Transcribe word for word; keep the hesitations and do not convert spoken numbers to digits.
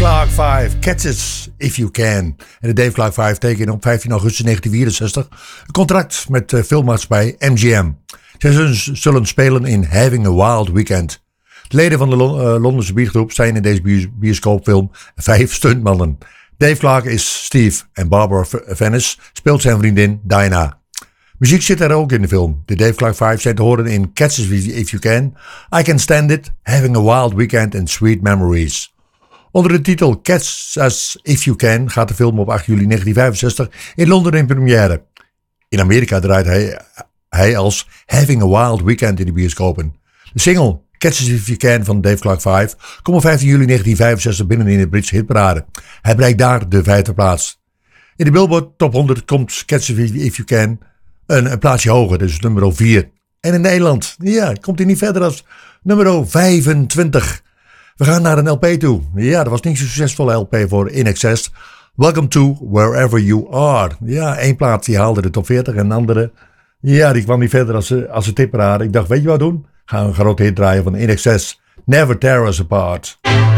Clark vijf, Catches If You Can. En de Dave Clark vijf tekenen op vijftien augustus negentien vierenzestig een contract met de filmmaatschappij M G M. Zij zullen spelen in Having a Wild Weekend. De leden van de Lon- uh, Londense beatgroep zijn in deze bios- bioscoopfilm vijf stuntmannen. Dave Clark is Steve en Barbara Venice speelt zijn vriendin Diana. Muziek zit er ook in de film. De Dave Clark vijf zijn te horen in Catches If You Can, I Can Stand It, Having a Wild Weekend en Sweet Memories. Onder de titel Catches If You Can gaat de film op acht juli negentien vijfenzestig in Londen in première. In Amerika draait hij, hij als Having a Wild Weekend in de bioscopen. De single Catches If You Can van Dave Clark vijf komt op vijftien juli negentien vijfenzestig binnen in de Britse hitparade. Hij bereikt daar de vijfde plaats. In de Billboard Top honderd komt Catches If You Can een, een plaatsje hoger, dus nummer vier. En in Nederland, ja, komt hij niet verder als nummer vijfentwintig. We gaan naar een L P toe. Ja, dat was niet zo'n succesvolle L P voor In Excess. Welcome to Wherever You Are. Ja, één plaat die haalde de top veertig en een andere, ja, die kwam niet verder als ze, als ze tipparade. Ik dacht, weet je wat doen? Gaan we een grote hit draaien van In Excess. Never Tear Us Apart.